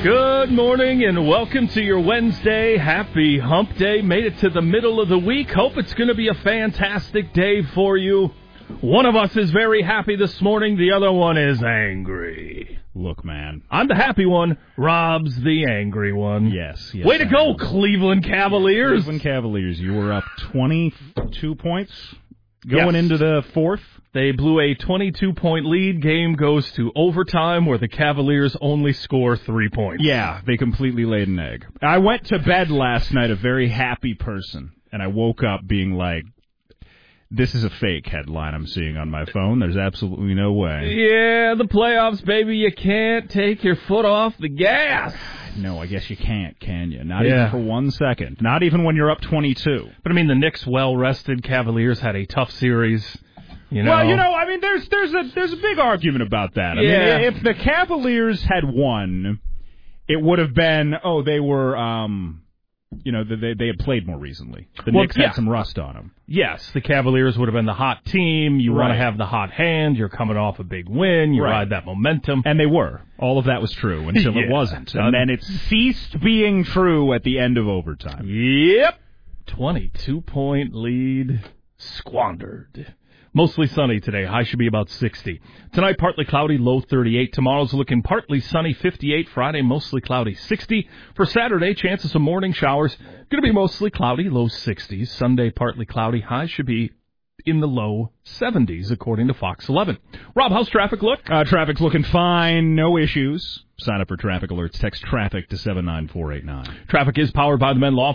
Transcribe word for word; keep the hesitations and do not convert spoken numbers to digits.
Good morning and welcome to your Wednesday. Happy hump day. Made it to the middle of the week. Hope it's going to be a fantastic day for you. One of us is very happy this morning. The other one is angry. Look, man. I'm the happy one. Rob's the angry one. Yes. yes Way to go, Cleveland Cavaliers. Cleveland Cavaliers. You were up twenty-two points going Yes. into the fourth. They blew a twenty-two point lead. Game goes to overtime where the Cavaliers only score three points. Yeah, they completely laid an egg. I went to bed last night a very happy person, and I woke up being like, this is a fake headline I'm seeing on my phone. There's absolutely no way. Yeah, the playoffs, baby. You can't take your foot off the gas. No, I guess you can't, can you? Not Yeah. even for one second. Not even when you're up twenty-two. But, I mean, the Knicks, well-rested Cavaliers, had a tough series. You know? Well, you know, I mean, there's there's a there's a big argument about that. I Yeah. mean, if the Cavaliers had won, it would have been, oh, they were, um, you know, they they had played more recently. The Well, Knicks yeah. had some rust on them. Yes, the Cavaliers would have been the hot team. You want Right. to have the hot hand. You're coming off a big win. You Right. ride that momentum. And they were. All of that was true until Yeah. it wasn't. And then it ceased being true at the end of overtime. Yep. twenty-two point lead squandered. Mostly sunny today. High should be about sixty. Tonight, partly cloudy, low thirty-eight. Tomorrow's looking partly sunny, fifty-eight. Friday, mostly cloudy, sixty. For Saturday, chances of morning showers. Going to be mostly cloudy, low sixties. Sunday, partly cloudy. High should be in the low seventies, according to Fox eleven. Rob, how's traffic look? Uh, traffic's looking fine. No issues. Sign up for traffic alerts. Text traffic to seven nine four eight nine. Traffic is powered by the Men Law